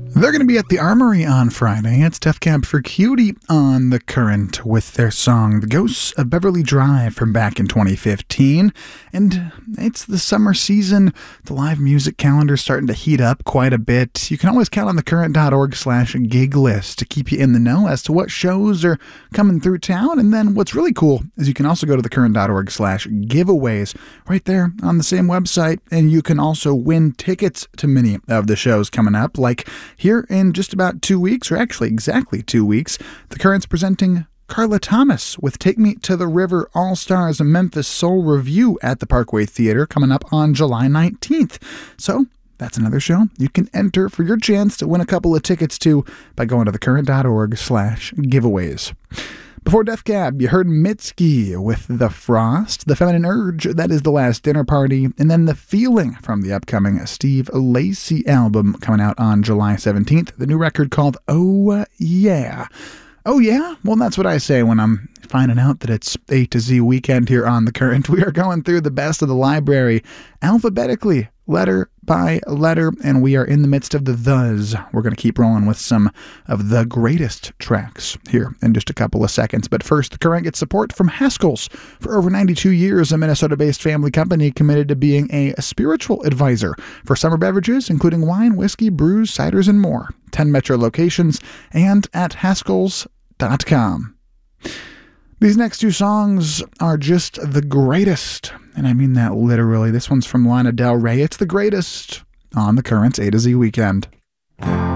They're going to be at the Armory on Friday. It's Death Cab for Cutie on The Current with their song The Ghosts of Beverly Drive from back in 2015. And it's the summer season. The live music calendar is starting to heat up quite a bit. You can always count on thecurrent.org/gig list to keep you in the know as to what shows are coming through town. And then what's really cool is you can also go to thecurrent.org/giveaways right there on the same website. And you can also win tickets to many of the shows coming up, like here in just about 2 weeks, or actually exactly 2 weeks, The Current's presenting Carla Thomas with Take Me to the River All-Stars, a Memphis Soul Review at the Parkway Theater coming up on July 19th. So that's another show you can enter for your chance to win a couple of tickets to by going to thecurrent.org/giveaways. Before Death Cab, you heard Mitski with The Frost, The Feminine Urge, That Is the Last Dinner Party, and then The Feeling from the upcoming Steve Lacy album coming out on July 17th, the new record called Oh Yeah. Oh yeah? Well, that's what I say when I'm finding out that it's A to Z weekend here on The Current. We are going through the best of the library alphabetically, letter by letter, and we are in the midst of the thes. We're going to keep rolling with some of the greatest tracks here in just a couple of seconds. But first, The Current gets support from Haskell's. For over 92 years, a Minnesota-based family company committed to being a spiritual advisor for summer beverages, including wine, whiskey, brews, ciders, and more. 10 metro locations and at haskells.com. These next two songs are just the greatest, and I mean that literally. This one's from Lana Del Rey. It's the greatest on The Current's A to Z weekend.